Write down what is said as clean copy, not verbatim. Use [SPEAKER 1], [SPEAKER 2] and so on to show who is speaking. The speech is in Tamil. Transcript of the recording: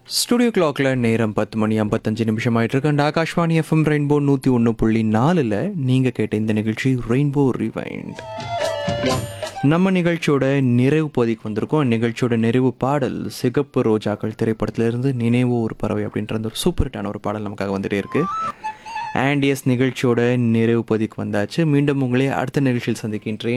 [SPEAKER 1] ஸ்டுடியோ கிளாக்ல நேரம் 10 மணி 55 நிமிஷம் ஆயிட்டு இருக்கு. அண்ட் ஆகாஷ்வாணி எஃப்எம் ரெயின்போ 101.4ல் நீங்கள் கேட்ட இந்த நிகழ்ச்சி ரெயின்போ ரிவைண்ட். நம்ம நிகழ்ச்சியோட நிறைவு பகுதிக்கு வந்திருக்கோம். நிகழ்ச்சியோட நிறைவு பாடல் சிகப்பு ரோஜாக்கள் திரைப்படத்திலிருந்து நினைவோ ஒரு பறவை அப்படின்ற ஒரு சூப்பர் ஹிட்டான ஒரு பாடல் நமக்காக வந்துட்டே இருக்கு. அண்ட் எஸ், நிகழ்ச்சியோட நிறைவு பகுதிக்கு வந்தாச்சு. மீண்டும் உங்களே அடுத்த நிகழ்ச்சியில் சந்திக்கின்றேன்.